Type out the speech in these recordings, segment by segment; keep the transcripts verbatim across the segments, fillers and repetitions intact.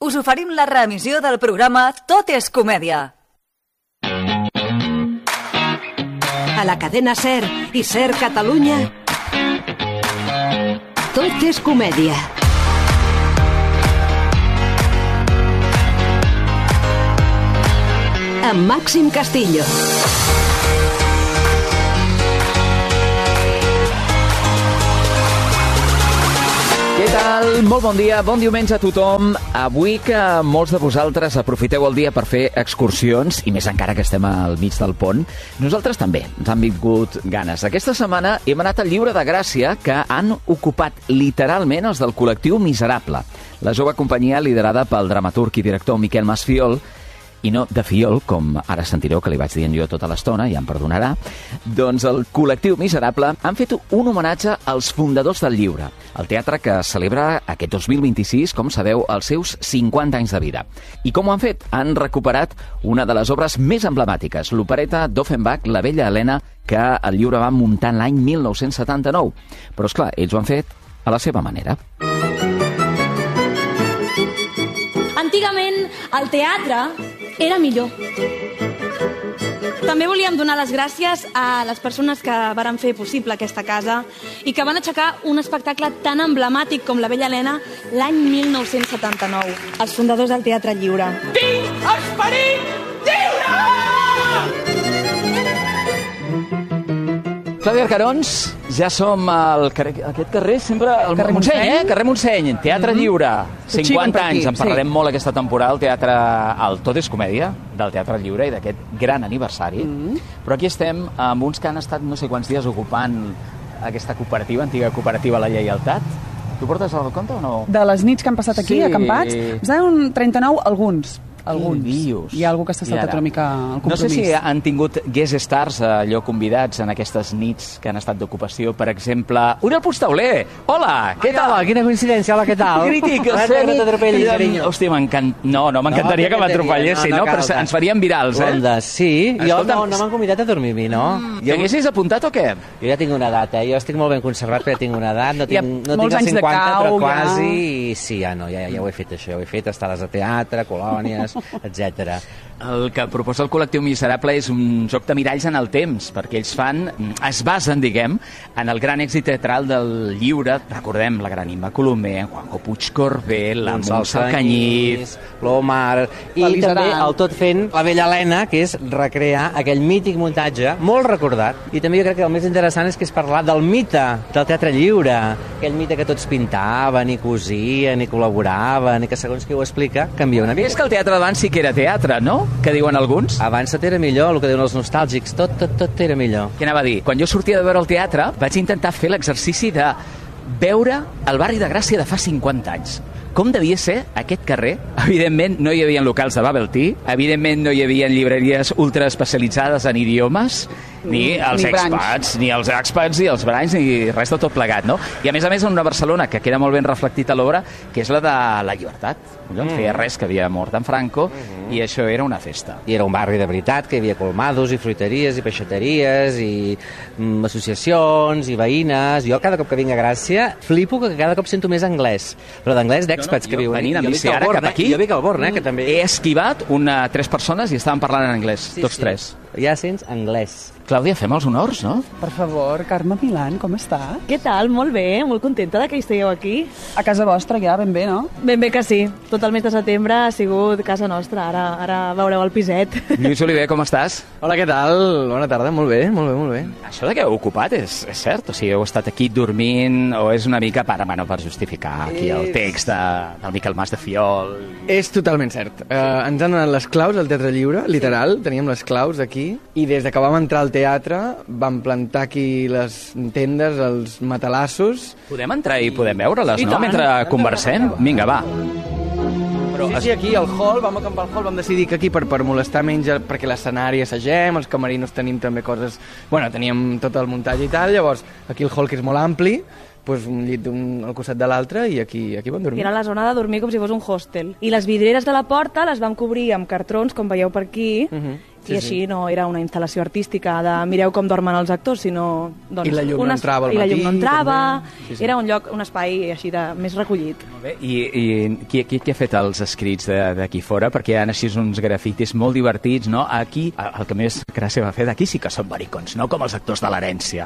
us oferim la reemissió del programa Tot és comèdia. A la cadena SER i SER Catalunya, Tot és comèdia. Amb Màxim Castillo. Què tal? Molt bon dia, bon diumenge a tothom. Avui que molts de vosaltres aprofiteu el dia per fer excursions, i més encara que estem al mig del pont, nosaltres també ens han vingut ganes. Aquesta setmana hem anat al Lliure de Gràcia, que han ocupat literalment els del col·lectiu Miserable, la jove companyia liderada pel dramaturg i director Miquel Masfiol, i no de Fiol, com ara sentireu que li vaig dient jo tota l'estona, ja em perdonarà. Doncs el col·lectiu Miserable han fet un homenatge als fundadors del lliure, el teatre que celebra aquest dos mil vint-i-sis, com sabeu, els seus cinquanta anys de vida. I com ho han fet? Han recuperat una de les obres més emblemàtiques, l'opereta d'Offenbach, La Bella Helena, que el lliure va muntar l'any mil nou-cents setanta-nou. Però, esclar, ells ho han fet a la seva manera. Antigament, el teatre era millor. També volíem donar les gràcies a les persones que varen fer possible aquesta casa i que van aixecar un espectacle tan emblemàtic com La Bella Helena l'any mil nou-cents setanta-nou, els fundadors del Teatre Lliure. Tinc esperit lliure! Clàudia Arcarons, ja som al carrer, aquest carrer sempre... El carrer Montseny, Montseny, eh? Carrer Montseny, Teatre mm-hmm. Lliure, cinquanta anys, en parlarem sí. molt aquesta temporada, el teatre, el Tot és comèdia, del Teatre Lliure i d'aquest gran aniversari. Mm-hmm. Però aquí estem amb uns que han estat no sé quants dies ocupant aquesta cooperativa, antiga cooperativa La Lleialtat. Tu portes el compte o no? De les nits que han passat aquí, sí. acampats, em sembla un trenta-nou alguns. Alguns. Hi ha algú que està saltat una mica al compromís. No sé si han tingut guest stars, allò convidats en aquestes nits que han estat d'ocupació. Per exemple, Oriol Puigtauler. Hola, què tal? Hola, quina coincidència, hola, què tal? Crític, el no t'atropellis, carinyo. Hòstia, m'encant... No, no m'encantaria no, que m'atropellessin, no, no, no, però ens farien virals, eh? Ondes, sí. Jo no, no m'han convidat a dormir a mi, no? Mm, jo... T'haguessis apuntat o què? Jo ja tinc una edat, eh? Jo estic molt ben conservat, però ja tinc una edat. No tinc, no tinc els cinquanta, però quasi... I sí, ja no, ja, ja ho he fet, això. Ja ho he fet, estades a teatre, colònies, etcètera. El que proposa el col·lectiu Miserable és un joc de miralls en el temps, perquè ells fan, es basen, diguem, en el gran èxit teatral del lliure. Recordem la gran Imma Colomer, Juanjo Puigcorbé, la Montse Canyís, l'Omar, i també el tot fent La Bella Helena, que és recrear aquell mític muntatge, molt recordat. I també jo crec que el més interessant és que és parlar del mite del teatre lliure, aquell mite que tots pintaven i cosien i col·laboraven i que segons qui ho explica canvia una mica. És que el teatre d'abans sí que era teatre, no? Què diuen alguns? Abans tot era millor, el que diuen els nostàlgics, tot, tot, tot era millor. Què anava a dir? Quan jo sortia de veure el teatre, vaig intentar fer l'exercici de veure el barri de Gràcia de fa cinquanta anys. Com devia ser aquest carrer? Evidentment no hi havia locals de bubble tea, evidentment no hi havia llibreries ultra especialitzades en idiomes, ni els ni expats, ni els expats, ni els branys, ni res de tot plegat, no? I a més a més en una Barcelona que queda molt ben reflectit a l'obra, que és la de la llibertat. No mm. feia res, que havia mort en Franco, mm-hmm. i això era una festa. I era un barri de veritat, que hi havia colmados i fruiteries i peixateries i mm, associacions i veïnes. Jo cada cop que vinc a Gràcia flipo que cada cop sento més anglès, però d'anglès d'expats no, no, que viuen. Venint amb bici ara cap aquí, jo vinc al Born, eh, que també... He esquivat una, tres persones i estaven parlant en anglès, sí, tots sí. tres. Ja sents anglès. Clàudia, fem els honors, no? Per favor, Carme Milán, com està? Què tal? Molt bé, molt contenta de que estigueu aquí. A casa vostra ja, ben bé, no? Ben bé que sí. Tot el mes de setembre ha sigut casa nostra. Ara, ara veureu el piset. Lluís Oliver, com estàs? Hola, què tal? Bona tarda, molt bé, molt bé, molt bé. Això de que heu ocupat és, és cert? O sigui, heu estat aquí dormint o és una mica per, bueno, per justificar aquí el text de, del Miquel Mas de Fiol? És totalment cert. Uh, ens han donat les claus al Teatre Lliure, literal. Sí. Teníem les claus aquí i des de que vam entrar al teatre vam plantar aquí les tendes, els matalassos. Podem entrar i podem veure-les, no? Mentre conversem? Vinga, va. Però sí, sí, aquí al hall, vam acampar al hall, vam decidir que aquí per, per molestar menys, perquè l'escenari assagem, els camerinos tenim també coses... Bueno, teníem tot el muntatge i tal, llavors aquí el hall, que és molt ampli, pues un llit un al costat de l'altre i aquí, aquí vam dormir. Era la zona de dormir com si fos un hostel. I les vidrieres de la porta les vam cobrir amb cartrons, com veieu per aquí, uh-huh. Sí, I així sí. no era una instal·lació artística de mireu com dormen els actors, sinó... Doncs, I la llum no entrava al matí. I la llum no entrava, sí, sí. Era un lloc, un espai així de més recollit. Molt bé. I, i qui, qui, qui ha fet els escrits d'aquí fora? Perquè hi ha així uns grafitis molt divertits, no? Aquí, el que més gràcia va fer d'aquí sí que són maricons, no com els actors de l'herència.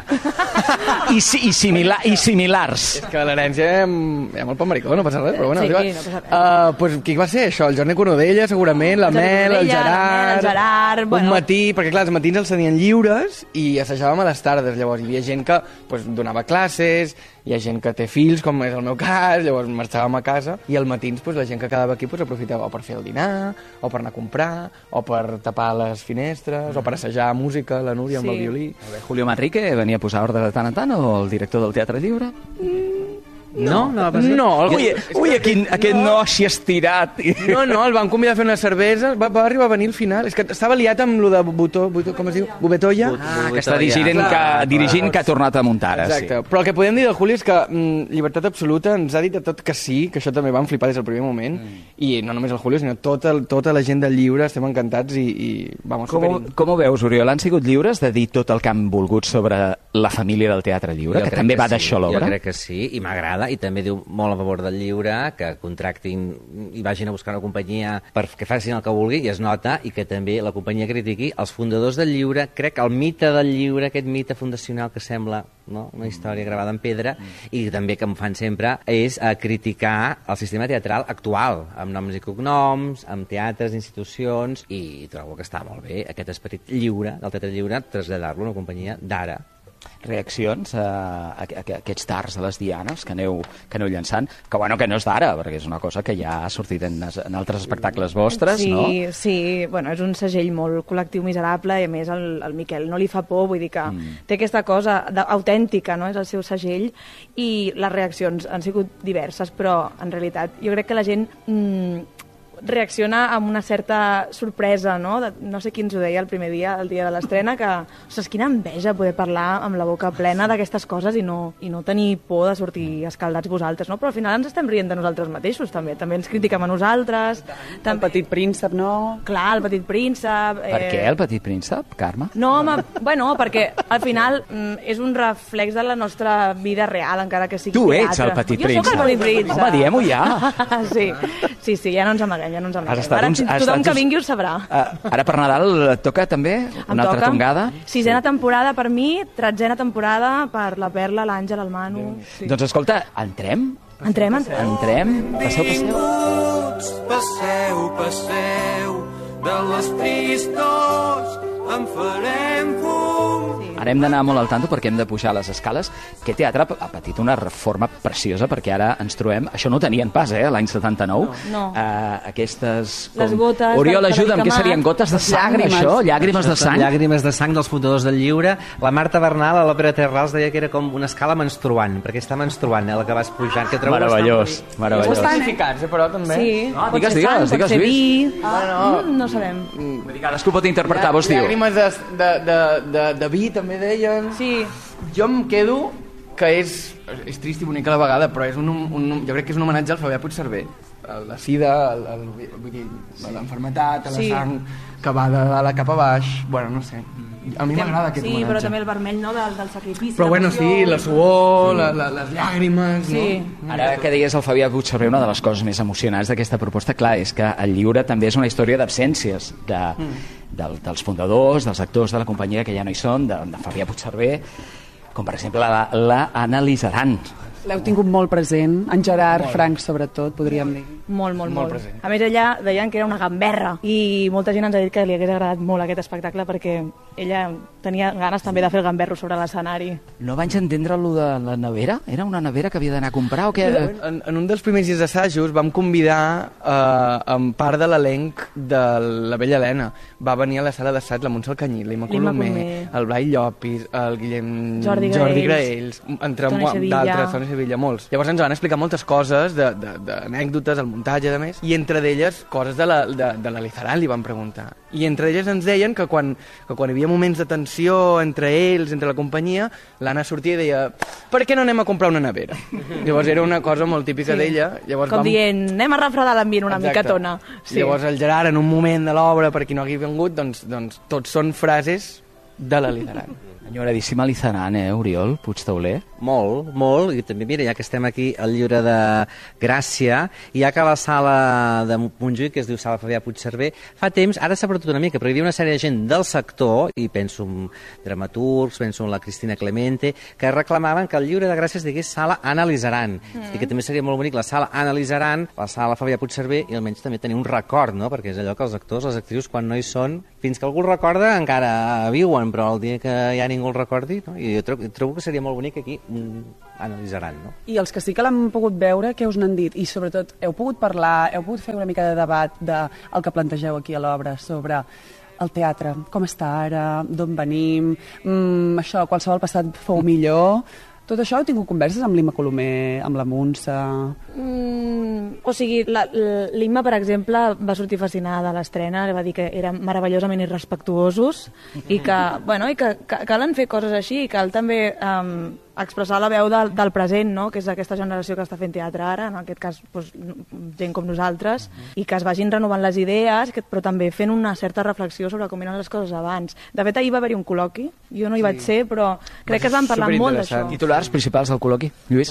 I, i, simila, I similars. És que a l'herència hi ha molt poc maricó, no passa res, però bueno. Sí, va, no passa res. Uh, pues, qui va ser això? El Jordi Cornudella, segurament, la Mel, el Gerard... El Gerard, bueno... Un matí, perquè clar, els matins els tenien lliures i assajàvem a les tardes, llavors hi havia gent que pues, donava classes, hi ha gent que té fills, com és el meu cas, llavors marxàvem a casa i al matins pues, la gent que quedava aquí pues, aprofitava o per fer el dinar, o per anar a comprar, o per tapar les finestres, mm. o per assajar música, la Núria sí. amb el violí. Julio Manrique venia a posar ordre de tant en tant, o el director del Teatre Lliure? Mm. No, no, no, no el... ui, ui aquest, aquest no, no així estirat. No, no, el van convidar a fer una cervesa, va, va arribar a venir al final. És que estava liat amb lo de Butó, Butó com es diu? Bubetoia? Ah, que està dirigint, que, dirigint que ha tornat a muntar ara. Exacte, sí. Però el que podem dir del Juli és que mm, Llibertat Absoluta ens ha dit a tot que sí, que això també vam flipar des del primer moment, mm. i no només el Juli, sinó tota, tota la gent del lliure, estem encantats i, i vamos, com, superint. Com ho veus, Oriol? Han sigut lliures de dir tot el que han volgut sobre la família del Teatre Lliure, jo que també que va sí. d'això l'obra? Jo crec que sí, i m'agrada, i també diu molt a favor del lliure, que contractin i vagin a buscar una companyia perquè facin el que vulgui, i es nota, i que també la companyia critiqui els fundadors del lliure. Crec que el mite del lliure, aquest mite fundacional que sembla, no?, una història gravada en pedra, mm. i també que em fan sempre, és a criticar el sistema teatral actual, amb noms i cognoms, amb teatres, institucions, i trobo que està molt bé aquest esperit lliure, del teatre lliure, traslladar-lo a una companyia d'ara. Reaccions a, a, a, a aquests dards de les dianes que aneu, que aneu llançant, que bueno, que no és d'ara, perquè és una cosa que ja ha sortit en, en altres espectacles vostres, sí, no? Sí, bueno, és un segell molt col·lectiu miserable, i a més el, el Miquel no li fa por, vull dir que mm. té aquesta cosa autèntica, no?, és el seu segell, i les reaccions han sigut diverses, però en realitat jo crec que la gent... Mm, reacciona amb una certa sorpresa, no? De, no sé qui ens ho deia el primer dia, el dia de l'estrena, que, ostres, quina enveja poder parlar amb la boca plena d'aquestes coses i no, i no tenir por de sortir escaldats vosaltres, no? Però al final ens estem rient de nosaltres mateixos, també. També ens critiquem a nosaltres. També... El Petit Príncep, no? Clar, el Petit Príncep... Per eh... què el Petit Príncep, Carme? No, home, bueno, perquè al final mm, és un reflex de la nostra vida real, encara que sigui tu teatre. ets el Petit jo Príncep. Jo soc el Petit Príncep. Home, diguem-ho ja. sí, sí, sí, ja no ens amaguem. Ja no ens amaguem. Ara uns, tothom que vingui ho sabrà. Uh, ara per Nadal et toca també una em altra toca. tongada? Sisena sí. temporada per mi, tretzena temporada per la Perla, l'Àngel, el Manu... Sí. Doncs escolta, entrem? Entrem, entrem. Entrem? Passeu, passeu. Benvinguts, passeu, passeu, de les pistors en farem fum. Ara hem d'anar molt al tanto perquè hem de pujar les escales. Aquest teatre ha patit una reforma preciosa perquè ara ens trobem... Això no ho tenien pas, eh, l'any setanta-nou. No. no. Uh, aquestes... Com... Les gotes... Oriol, ajuda'm, què serien gotes de sang, llàgrimes. Això? Llàgrimes de sang? Llàgrimes de sang dels fundadors del lliure. La Marta Bernal, a l'òpera Terrals, deia que era com una escala menstruant, perquè està menstruant, eh, la que vas pujant. Que meravellós, meravellós. Estan classificats, eh, però també. Sí, no, pot digues, ser sang, digues, pot ser vi... Ah, no. Mm, no sabem. Vull dir, cadascú pot interpretar, vos diu. Llàgrimes de, de, de, de, de vi, també deien. Sí. Jo em quedo que és, és trist i bonic a la vegada, però és un, un, jo crec que és un homenatge al Fabià Puigcerver. La sida, el, el, vull dir, l'enfermetat, la sí. sang que va de dalt cap a baix, bueno, no sé. A mi m'agrada aquest sí, homenatge. Sí, però també el vermell, no?, del, del sacrifici. Però bueno, sí, la suor, sí. la, la, les llàgrimes, sí. no? Ara que deies el Fabià Puigcerver, una de les coses més emocionants d'aquesta proposta, clar, és que el lliure també és una història d'absències de, mm. del, dels fundadors, dels actors de la companyia que ja no hi són, de, de Fabià Puigcerver, com per exemple la, la Anna Lizaran. L'heu tingut molt present, en Gerard, molt. Frank sobretot, podríem dir. Molt, molt, molt. molt. A més, ella deien que era una gamberra i molta gent ens ha dit que li hagués agradat molt aquest espectacle perquè ella tenia ganes també de fer el gamberro sobre l'escenari. No vaig entendre allò de la nevera? Era una nevera que havia d'anar a comprar o què? En, en un dels primers dies d'assajos vam convidar eh, en part de l'elenc de la Vella Helena. Va venir a la sala d'assaig la Montse Alcanyí, l'Ima Colomer, el Blai Llopis, el Guillem Jordi Graells, Jordi Graells entre Toni Sevilla. d'altres, Toni Sevilla, molts. Llavors ens van explicar moltes coses d'anècdotes, el muntatge, a més, i entre d'elles coses de la, de, de la Lizaran li van preguntar. I entre elles ens deien que quan, que quan hi havia moments de tensió entre ells, entre la companyia, l'Anna sortia i deia per què no anem a comprar una nevera? Llavors era una cosa molt típica sí. d'ella. Llavors, com vam... dient, anem a refredar l'ambient una Exacte. micatona. Sí. Llavors el Gerard, en un moment de l'obra, per qui no hagi vingut, doncs, doncs tots són frases de la Lizaran. Enyoradíssima Lizaran, eh, Oriol Puigtauler? Molt, molt, i també, mira, ja que estem aquí al llibre de Gràcia, i ja que la sala de Montjuïc, que es diu Sala Fabià Puigcerver, fa temps, ara s'ha perdut una mica, però hi havia una sèrie de gent del sector, i penso en dramaturgs, penso en la Cristina Clemente, que reclamaven que el llibre de Gràcia es digués Sala Anna Lizaran, mm. i que també seria molt bonic la Sala Anna Lizaran, la Sala Fabià Puigcerver, i almenys també tenir un record, no?, perquè és allò que els actors, les actrius, quan no hi són, fins que algú el recorda, encara viuen, però el dia que ja ningú el recordi, no? I jo trobo, trobo que seria molt bonic aquí mm, analitzaran, no? I els que sí que l'han pogut veure, què us n'han dit? I sobretot, heu pogut parlar, heu pogut fer una mica de debat del de que plantegeu aquí a l'obra sobre el teatre, com està ara, d'on venim, mm, això, qualsevol passat fou millor... Tot això heu tingut converses amb l'Imma Colomer, amb la Montse... Mm, o sigui, l'Imma, per exemple, va sortir fascinada de l'estrena, va dir que eren meravellosament irrespectuosos i que, bueno, i que, que calen fer coses així i cal també um, expressar la veu del, del present, no?, que és aquesta generació que està fent teatre ara, en aquest cas doncs, gent com nosaltres, i que es vagin renovant les idees, que, però també fent una certa reflexió sobre com eren les coses abans. De fet, ahir va haver-hi un col·loqui, jo no hi sí. vaig ser, però crec que es van parlar molt d'això. Titulars principals del col·loqui, Lluís?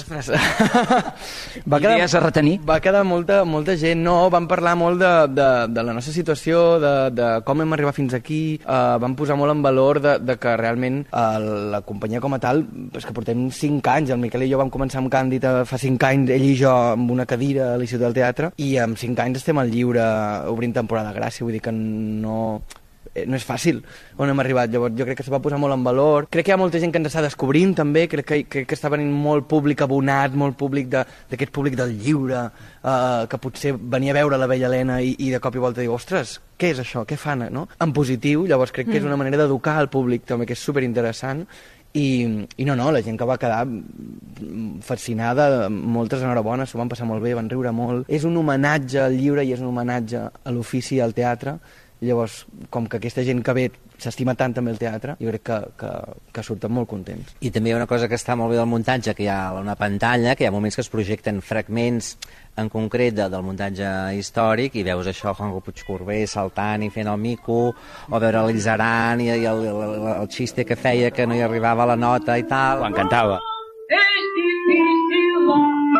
va quedar, Idees a retenir? Va quedar molta, molta gent, no, vam parlar molt de, de, de la nostra situació, de, de com hem arribat fins aquí, uh, vam posar molt en valor de, de que realment uh, la companyia com a tal, és que portem cinc anys, el Miquel i jo vam començar amb Càndid fa cinc anys, ell i jo amb una cadira a l'Institut del Teatre, i amb cinc anys estem al lliure obrint temporada de Gràcia, vull dir que no... no és fàcil on hem arribat, llavors jo crec que se va posar molt en valor, crec que hi ha molta gent que ens està descobrint també, crec que, crec que està venint molt públic abonat, molt públic d'aquest públic del lliure, eh, que potser venia a veure la Vella Helena i, i de cop i volta diu, ostres, què és això, què fan, no? En positiu, llavors crec que és una manera d'educar el públic també, que és superinteressant. I, i no, no, la gent que va quedar fascinada, moltes enhorabones, s'ho van passar molt bé, van riure molt. És un homenatge al lliure i és un homenatge a l'ofici i al teatre. Llavors, com que aquesta gent que ve s'estima tant també el teatre, jo crec que, que, que surten molt contents. I també hi ha una cosa que està molt bé del muntatge, que hi ha una pantalla, que hi ha moments que es projecten fragments en concret de, del muntatge històric, i veus això, Juanjo Puigcorbé saltant i fent el mico, o veure l'Izaran i, i el, el, el, el xiste que feia que no hi arribava la nota i tal. Ho encantava. És difícil.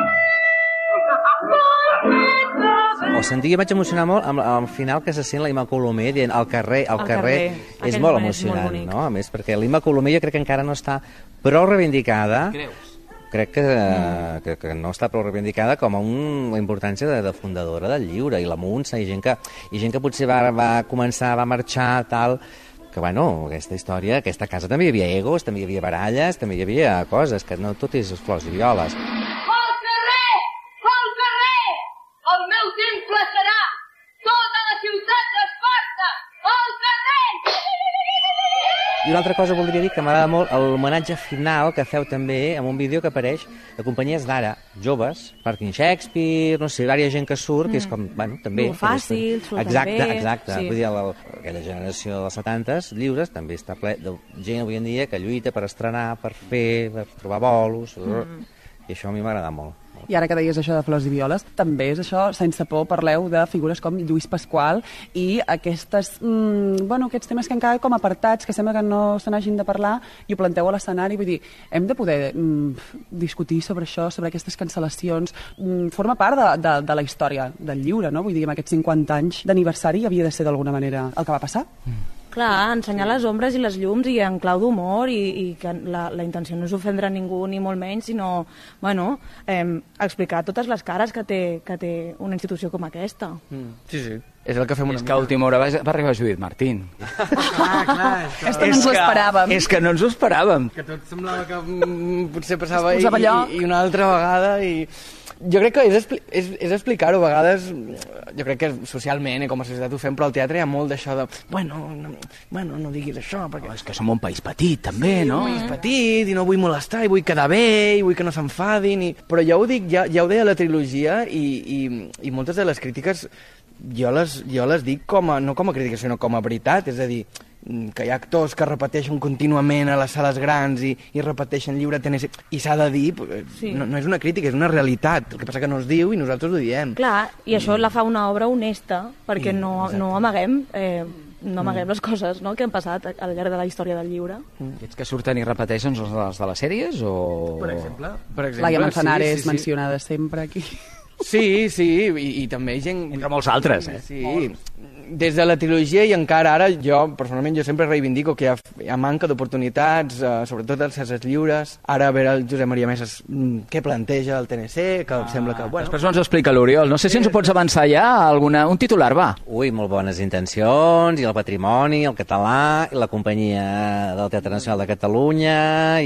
O sentir, jo vaig emocionar molt amb, amb el final que se sent la Imma Colomer dient al carrer, al al carrer, carrer. és molt emocionant, és molt no? A més, perquè l'Imma Colomer jo crec que encara no està prou reivindicada. Creus? Crec que, mm. que, que no està prou reivindicada com a un, la importància de, de fundadora del lliure, i la Montse, i gent que, i gent que potser va, va començar, va marxar, tal, que bueno, aquesta història, aquesta casa també hi havia egos, també hi havia baralles, també hi havia coses, que no tot és flors i violes. El meu temple serà tota la ciutat d'Esparta, al carrer! I una altra cosa voldria dir que m'agrada molt l'homenatge final que feu també en un vídeo que apareix de companyies d'ara, joves, Parkin Shakespeare, no sé, vària gent que surt, mm. que és com, bueno, també... Molt fàcil, surt exacte, també. Exacte, sí. Vull dir, la, aquella generació dels setantes, lliures, també està ple de gent avui en dia que lluita per estrenar, per fer, per trobar bolos, mm. i això a mi m'agrada molt. I ara que deies això de flors i violes, també és això, sense por parleu de figures com Lluís Pasqual i aquestes, mmm, bueno, aquests temes que han quedat com apartats, que sembla que no se n'hagin de parlar, i ho planteu a l'escenari, vull dir, hem de poder mmm, discutir sobre això, sobre aquestes cancel·lacions, mmm, forma part de, de, de la història del lliure, no? Vull dir, amb aquests cinquanta anys d'aniversari havia de ser d'alguna manera el que va passar. Mm. Clar, ensenyar les ombres i les llums i en clau d'humor, i, i que la, la intenció no és ofendre ningú ni molt menys, sinó, bueno, eh, explicar totes les cares que té, que té una institució com aquesta. Mm. Sí, sí. és el que fem una És mica. que a última hora va, va arribar Judit Martín. Ah, clar, això. Esto no ens ho esperàvem. És que no ens ho esperàvem. Que tot semblava que mm, potser passava, Es posava i, lloc. i, i una altra vegada i... Jo crec que és, expli és, és explicar-ho, a vegades, jo crec que socialment i com a societat ho fem, però al teatre hi ha molt d'això de, bueno, no, bueno, no diguis això, perquè... Oh, és que som un país petit, també, Sí, no? un país petit, i no vull molestar, i vull quedar bé, i vull que no s'enfadin, i... però ja ho dic, ja, ja ho deia la trilogia, i, i, i moltes de les crítiques jo les, jo les dic com a, no com a crítica, sinó com a veritat, és a dir, que hi ha actors que repeteixen contínuament a les sales grans i, i repeteixen lliure Tennessee, i s'ha de dir, Sí. no, no és una crítica, és una realitat, el que passa que no es diu i nosaltres ho diem. Clar, i això la fa una obra honesta, perquè I- no, no amaguem... Eh, no amaguem les coses, no?, que han passat al llarg de la història del llibre. Aquests que surten i repeteixen són els de les sèries o... Per exemple, per exemple Laia Manzanares, sí, sí, sí. mencionada sempre aquí. Sí, sí, i, i també gent... Entre molts altres, eh? Sí, des de la trilogia i encara ara, jo, personalment, jo sempre reivindico que hi ha, hi ha manca d'oportunitats, eh, sobretot als assaig lliures. Ara a veure el Josep Maria Mesas mm, què planteja el T N C, que ah, sembla que... Bueno, Després ens ho explica l'Oriol. No sé si ens ho pots avançar ja, alguna... un titular, va. Ui, molt bones intencions, i el patrimoni, el català, i la companyia del Teatre Nacional de Catalunya,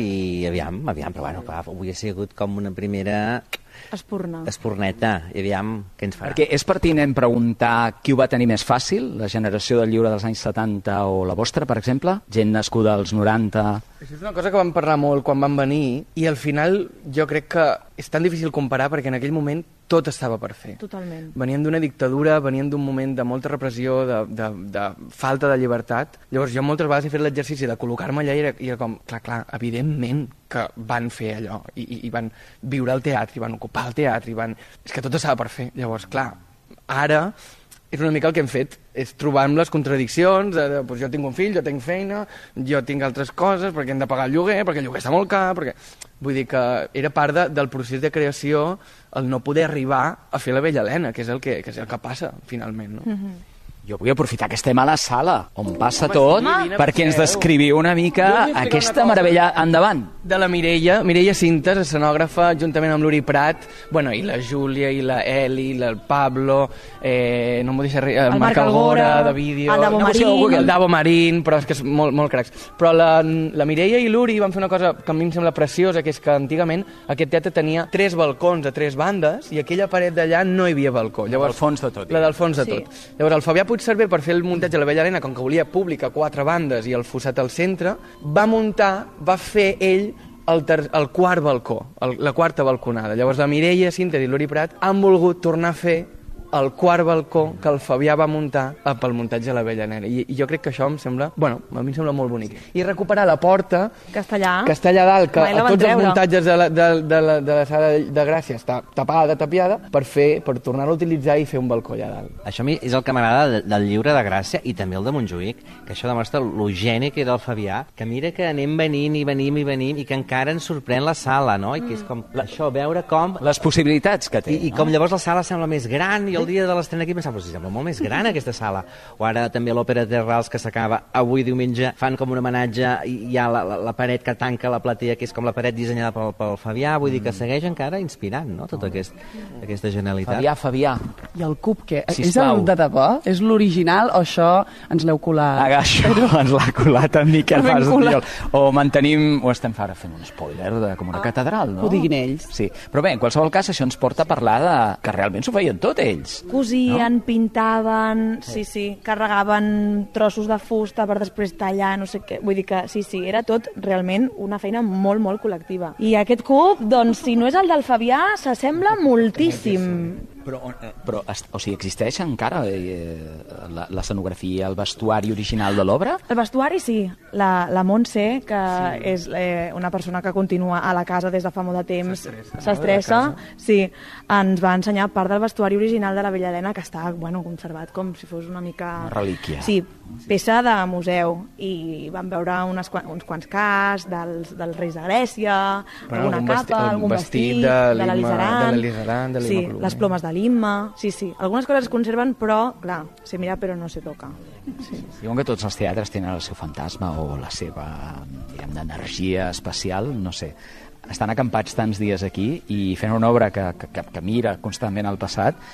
i aviam, aviam, però bueno, clar, avui ha sigut com una primera Espurna. espurneta, i aviam què ens farà. Perquè és pertinent preguntar qui ho va tenir més fàcil, la generació del lliure dels anys setanta o la vostra, per exemple? Gent nascuda als noranta... Això és una cosa que vam parlar molt quan van venir i al final jo crec que és tan difícil comparar perquè en aquell moment tot estava per fer. Totalment. Venien d'una dictadura, venien d'un moment de molta repressió, de, de, de falta de llibertat. Llavors jo moltes vegades he fet l'exercici de col·locar-me allà i era, i era com, clar, clar, evidentment que van fer allò i, i, i van viure al teatre, i van ocupar el teatre, i van... És que tot estava per fer. Llavors, clar, ara és una mica el que hem fet, és trobar amb les contradiccions, de, de, doncs jo tinc un fill, jo tinc feina, jo tinc altres coses, perquè hem de pagar el lloguer, perquè el lloguer està molt car, perquè... Vull dir que era part de, del procés de creació el no poder arribar a fer la Bella Helena, que és el que, que, és el que passa, finalment, no? Mm-hmm. Jo vull aprofitar que estem a la sala, on passa tot, vine, perquè ens passeu. descriviu una mica Jo us vull explicar aquesta una cosa. meravella. Endavant. De la Mireia, Mireia Cintes, escenògrafa, juntament amb l'Uri Prat, bueno, i la Júlia, i la Eli, i el Pablo, eh, no m'ho deixa res, el, El Marc Marc Algora, Algora, de vídeo... el Davo no, Marín. El Davo Marín, però és que és molt, molt cracs. Però la, la Mireia i l'Uri van fer una cosa que a mi em sembla preciosa, que és que antigament aquest teatre tenia tres balcons a tres bandes i aquella paret d'allà no hi havia balcó. Llavors, Al fons de tot. la del fons de Sí. tot. Llavors, el Fabià Puigcerver, per fer el muntatge de la Bella Helena, com que volia públic a quatre bandes i el fossat al centre, va muntar, va fer ell el, ter el quart balcó, el, la quarta balconada. Llavors, la Mireia Cintes i l'Uri Prat han volgut tornar a fer el quart balcó que el Fabià va muntar pel muntatge de la Bella Helena. I, I jo crec que això em sembla, bueno, a mi em sembla molt bonic. I recuperar la porta, Que està allà. que està allà dalt, que Mai la a van tots els treure. muntatges de la, de, de, la, de la sala de Gràcia està tapada, tapiada, per fer, per tornar-la a utilitzar i fer un balcó allà dalt. Això a mi és el que m'agrada de- del lliure de Gràcia i també el de Montjuïc, que això demostra lo geni que era el Fabià, que mira que anem venint i venim i venim i que encara ens sorprèn la sala, no? I que és com això, veure com... Les possibilitats que té. I, i com llavors la sala sembla més gran i el dia de l'estrena aquí pensava, però si sembla molt més gran aquesta sala. O ara també l'Òpera Terrals que s'acaba avui diumenge, fan com un homenatge i hi ha la, la, la paret que tanca la platea, que és com la paret dissenyada pel, pel Fabià, vull dir que segueix encara inspirant, no?, tota aquest, aquesta genialitat. Fabià, Fabià. I el cub, què? Sisplau. És el de debò? És l'original o això ens l'heu colat? Agaixo, ens l'ha colat en Miquel Ben Mas colat. Oriol. O mantenim, o estem ara fent un spoiler de com una catedral, no? Ho diguin ells. Sí, però bé, en qualsevol cas això ens porta a parlar de que realment s'ho feien tot ells. Cosien, no? pintaven, sí, sí, carregaven trossos de fusta per després tallar, no sé què. Vull dir que sí, sí, era tot realment una feina molt, molt col·lectiva. I aquest cub, doncs, si no és el del Fabià, s'assembla moltíssim. Però, però o sigui, existeix encara eh, la- l'escenografia, el vestuari original de l'obra? El vestuari sí, la, la Montse, que sí. és eh, una persona que continua a la casa des de fa molt de temps, s'estressa, sí, ens va ensenyar part del vestuari original de la Bella Helena, que està, bueno, conservat com si fos una mica... Una relíquia. Sí, peça de museu, i vam veure unes, qua- uns quants cas dels, dels reis de Grècia, Bueno, alguna algun vesti- capa, algun algun vestit vestit, de de l'Imma- l'Elisaran, de l'Elisaran, de l'Imma sí, Colomer. les plomes de l'Imma, sí, sí, algunes coses es conserven, però, clar, se mira però no se toca. Sí. Diuen que tots els teatres tenen el seu fantasma o la seva, diguem, d'energia especial, no sé. Estan acampats tants dies aquí i fent una obra que, que, que mira constantment al passat,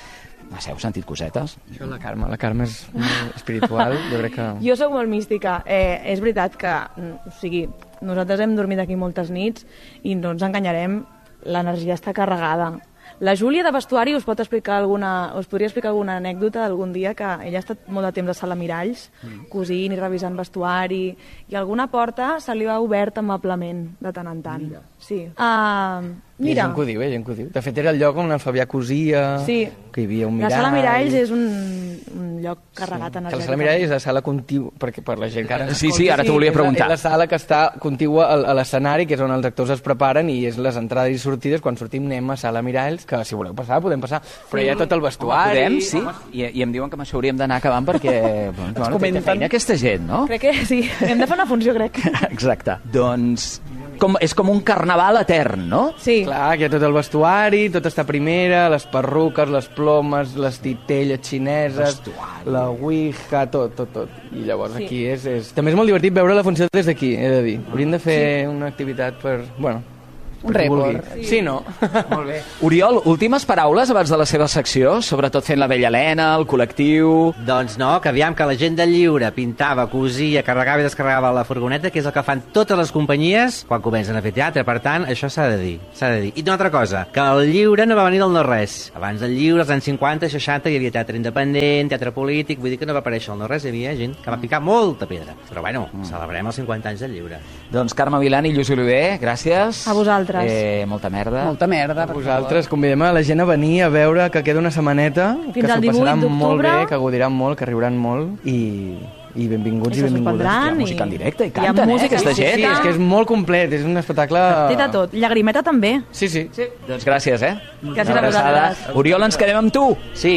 No sé, heu sentit cosetes? Això la Carme, la Carme és molt espiritual, jo crec que... Jo sóc molt mística. Eh, és veritat que, o sigui, nosaltres hem dormit aquí moltes nits i no ens enganyarem, l'energia està carregada. La Júlia de vestuari us pot explicar alguna, us podria explicar alguna anècdota d'algun dia que ella ha estat molt de temps a sala miralls, mm. cosint i revisant vestuari, i alguna porta se li va obert amablement de tant en tant. Mira. Sí. Uh, mira. Hi ha gent que ho diu, eh? gent que ho diu. De fet, era el lloc on el Fabià cosia, sí. que hi havia un mirall... La sala miralls és un, un lloc carregat sí. energèticament. La sala miralls és la sala contigua, perquè per la gent que ara... Sí, sí, ara t'ho volia preguntar. És la sala que està contigua a l'escenari, que és on els actors es preparen, i és les entrades i sortides. Quan sortim anem a sala miralls, que si voleu passar, podem passar. Però hi ha tot el vestuari... Podem, sí. I, I em diuen que amb això hauríem d'anar acabant perquè... Bueno, té feina aquesta gent, no? Crec que sí. Hem de fer una funció, crec. Exacte. Doncs... Com, és com un carnaval etern, no? Sí. Clar, que hi ha tot el vestuari, tot està primera, les perruques, les plomes, les titelles xineses, vestuari. La ouija, tot, tot, tot. I llavors sí. aquí és, és... També és molt divertit veure la funció des d'aquí, he de dir. Hauríem de fer sí. una activitat per... Bueno, un rècord. Sí. sí, no? Molt bé. Oriol, últimes paraules abans de la seva secció, sobretot fent la Vella Helena, el col·lectiu... Doncs no, que aviam que la gent del lliure pintava, cosia, carregava i descarregava la furgoneta, que és el que fan totes les companyies quan comencen a fer teatre. Per tant, això s'ha de dir, s'ha de dir. I una altra cosa, que el lliure no va venir del no-res. Abans del lliure, als anys cinquanta, seixanta, hi havia teatre independent, teatre polític, vull dir que no va aparèixer el no-res, hi havia gent que va picar molta pedra. Però bueno, mm. celebrem els cinquanta anys del lliure. Doncs Carme Vilan i Lluís Oliver, gràcies. A vosaltres. Eh, molta merda. Molta merda. A vosaltres convidem a la gent a venir a veure que queda una setmaneta, fins que s'ho passaran molt bé, que gaudiran molt, que riuran molt i... i benvinguts i, i benvingudes. Hi ha música en directe i canten, eh, aquesta sí, gent. Sí, és que és molt complet, és un espectacle... Té de tot, llagrimeta també. Sí, sí. sí. Doncs gràcies, eh? Gràcies a vosaltres. Oriol, ens quedem amb tu. Sí.